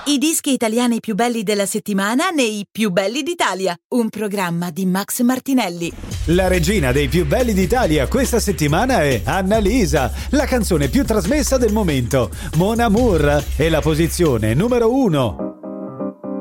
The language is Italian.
I dischi italiani più belli della settimana nei Più belli d'Italia, un programma di Max Martinelli. La regina dei più belli d'Italia questa settimana è Annalisa, la canzone più trasmessa del momento. Mon Amour è la posizione numero 1.